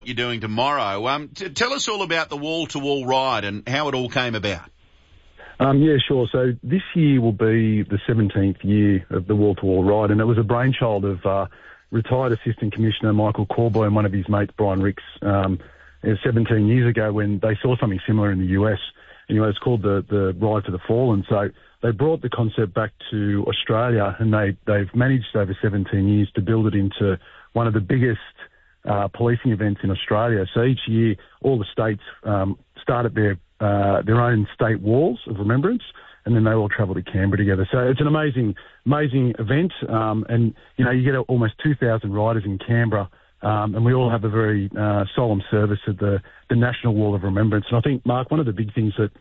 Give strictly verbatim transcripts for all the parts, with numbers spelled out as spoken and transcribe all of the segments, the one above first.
You're doing tomorrow. Um, t- tell us all about the wall-to-wall ride and how it all came about. Um, yeah, sure. So this year will be the seventeenth year of the wall-to-wall ride, and it was a brainchild of uh, retired Assistant Commissioner Michael Corboy and one of his mates, Brian Ricks, um, seventeen years ago when they saw something similar in the U S. Anyway, it's called the, the Ride for the Fallen. So they brought the concept back to Australia, and they, they've managed over seventeen years to build it into one of the biggest uh, policing events in Australia. So each year, all the states um, start at their uh, their own state walls of remembrance, and then they all travel to Canberra together. So it's an amazing, amazing event, um, and you know you get almost two thousand riders in Canberra, um, and we all have a very uh, solemn service at the the National Wall of Remembrance. And I think, Mark, one of the big things that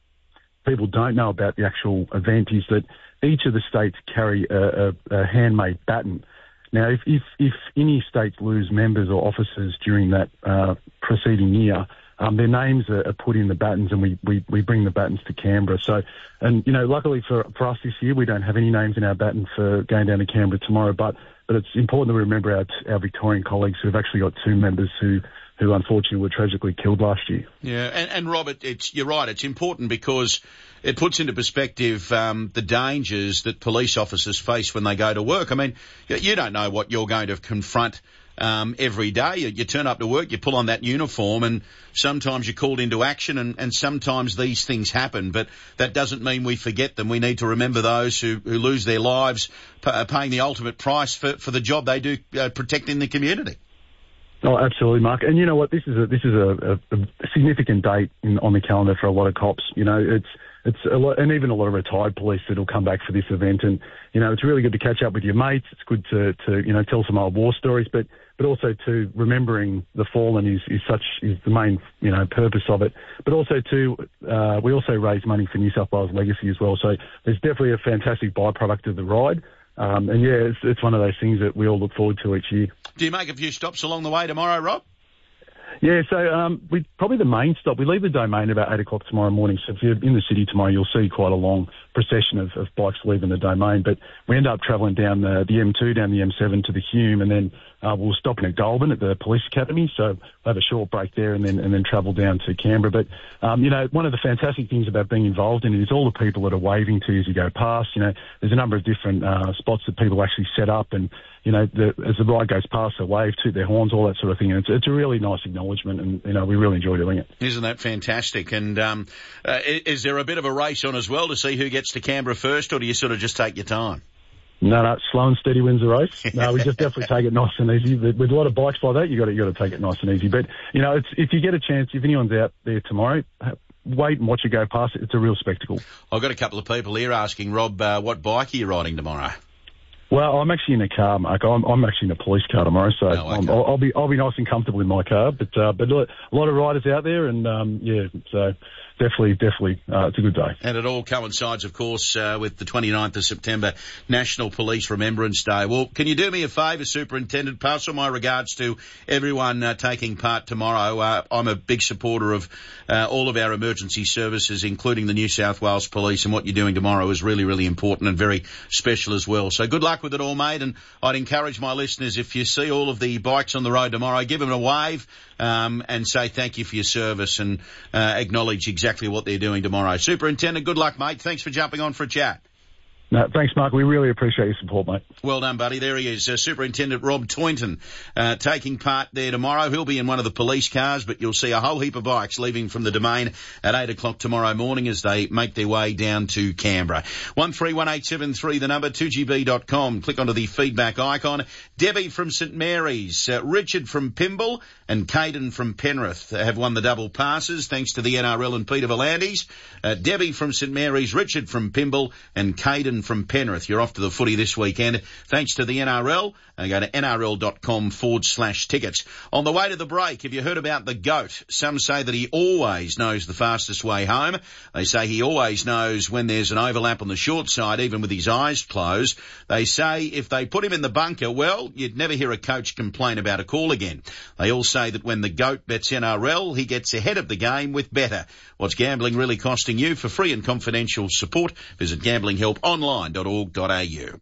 people don't know about the actual event is that each of the states carry a, a, a handmade baton. Now, if, if, if any states lose members or officers during that uh, preceding year, um, their names are, are put in the batons, and we, we, we bring the batons to Canberra. So, and, you know, luckily for, for us this year, we don't have any names in our baton for going down to Canberra tomorrow, but, but it's important that we remember our, our Victorian colleagues who have actually got two members who who unfortunately were tragically killed last year. Yeah, and, and Robert, it's, you're right, it's important because it puts into perspective um, the dangers that police officers face when they go to work. I mean, you don't know what you're going to confront um, every day. You, you turn up to work, you pull on that uniform, and sometimes you're called into action, and, and sometimes these things happen, but that doesn't mean we forget them. We need to remember those who, who lose their lives p- paying the ultimate price for, for the job they do uh, protecting the community. Oh, absolutely, Mark. And you know what? This is a this is a, a, a significant date in, on the calendar for a lot of cops. You know, it's it's a lot, and even a lot of retired police that'll come back for this event. And you know, it's really good to catch up with your mates. It's good to, to you know tell some old war stories, but but also to remembering the fallen is, is such is the main you know purpose of it. But also to uh, we also raise money for New South Wales Legacy as well. So there's definitely a fantastic byproduct of the ride. Um, and yeah, it's, it's one of those things that we all look forward to each year. Do you make a few stops along the way tomorrow, Rob? Yeah, so um, we probably the main stop. We leave the Domain about eight o'clock tomorrow morning. So if you're in the city tomorrow, you'll see quite a long procession of, of bikes leaving the Domain. But we end up travelling down the, the M two, down the M seven to the Hume, and then uh, we'll stop in at Goulburn at the Police Academy. So we'll have a short break there, and then and then travel down to Canberra. But um, you know, one of the fantastic things about being involved in it is all the people that are waving to you as you go past. You know, there's a number of different uh, spots that people actually set up, and you know, the, as the ride goes past, they wave, toot their horns, all that sort of thing. And it's, it's a really nice acknowledgement, and, you know, we really enjoy doing it. Isn't that fantastic? And um, uh, is there a bit of a race on as well to see who gets to Canberra first, or do you sort of just take your time? No, no, slow and steady wins the race. No, we just definitely take it nice and easy. With a lot of bikes like that, you got to, you got to take it nice and easy. But, you know, it's, if you get a chance, if anyone's out there tomorrow, wait and watch it go past. It's a real spectacle. I've got a couple of people here asking, Rob, uh, what bike are you riding tomorrow? Well, I'm actually in a car, Mark. I'm, I'm actually in a police car tomorrow, so oh, okay. I'll, I'll be I'll be nice and comfortable in my car. But uh, but a lot of riders out there, and um, yeah, so definitely, definitely, uh, it's a good day. And it all coincides, of course, uh, with the twenty-ninth of September, National Police Remembrance Day. Well, can you do me a favour, Superintendent? Pass on my regards to everyone uh, taking part tomorrow. Uh, I'm a big supporter of uh, all of our emergency services, including the New South Wales Police, and what you're doing tomorrow is really, really important and very special as well. So good luck with it all, mate, and I'd encourage my listeners, if you see all of the bikes on the road tomorrow, give them a wave um, and say thank you for your service, and uh, acknowledge exactly what they're doing tomorrow. Superintendent, good luck, mate. Thanks for jumping on for a chat. No, thanks, Mark. We really appreciate your support, mate. Well done, buddy. There he is, uh, Superintendent Rob Toynton, uh, taking part there tomorrow. He'll be in one of the police cars, but you'll see a whole heap of bikes leaving from the Domain at eight o'clock tomorrow morning as they make their way down to Canberra. one three one eight seven three, the number, two G B dot com. Click onto the feedback icon. Debbie from St Mary's, uh, Richard from Pymble, and Caden from Penrith have won the double passes, thanks to the N R L and Peter Volandis. Uh, Debbie from St Mary's, Richard from Pymble, and Caden from Penrith. You're off to the footy this weekend, thanks to the N R L. Uh, go to nrl.com forward slash tickets. On the way to the break, have you heard about the GOAT? Some say that he always knows the fastest way home. They say he always knows when there's an overlap on the short side, even with his eyes closed. They say if they put him in the bunker, well, you'd never hear a coach complain about a call again. They all say that when the GOAT bets N R L, he gets ahead of the game with better. What's gambling really costing you? For free and confidential support, visit gambling help online dot org dot a u.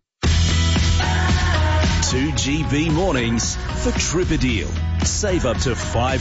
two G B mornings for Trip a Deal. Save up to five